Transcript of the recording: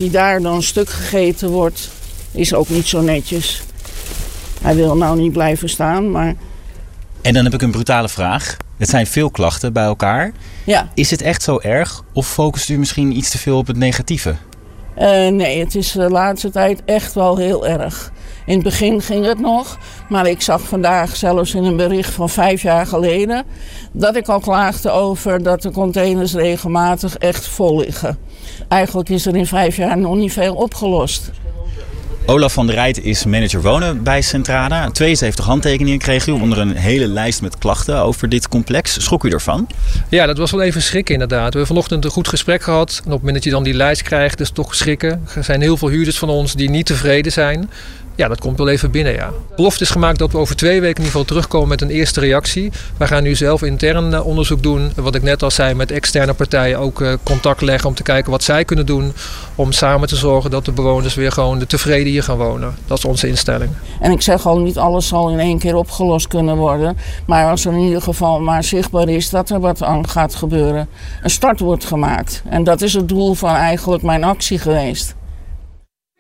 die daar dan stuk gegeten wordt, is ook niet zo netjes. Hij wil nou niet blijven staan, maar... En dan heb ik een brutale vraag. Het zijn veel klachten bij elkaar. Ja. Is het echt zo erg of focust u misschien iets te veel op het negatieve? Nee, het is de laatste tijd echt wel heel erg. In het begin ging het nog, maar ik zag vandaag zelfs in een bericht van 5 jaar geleden... dat ik al klaagde over dat de containers regelmatig echt vol liggen. Eigenlijk is er in 5 jaar nog niet veel opgelost. Olaf van der Rijt is manager wonen bij Centrada. 72 handtekeningen kreeg u onder een hele lijst met klachten over dit complex. Schrok u ervan? Ja, dat was wel even schrikken inderdaad. We hebben vanochtend een goed gesprek gehad. En op het moment dat je dan die lijst krijgt, is het toch schrikken. Er zijn heel veel huurders van ons die niet tevreden zijn. Ja, dat komt wel even binnen, ja. Belofte is gemaakt dat we over 2 weken in ieder geval terugkomen met een eerste reactie. We gaan nu zelf intern onderzoek doen. Wat ik net al zei, met externe partijen ook contact leggen om te kijken wat zij kunnen doen. Om samen te zorgen dat de bewoners weer gewoon tevreden hier gaan wonen. Dat is onze instelling. En ik zeg al, niet alles zal in 1 keer opgelost kunnen worden. Maar als er in ieder geval maar zichtbaar is dat er wat aan gaat gebeuren. Een start wordt gemaakt. En dat is het doel van eigenlijk mijn actie geweest.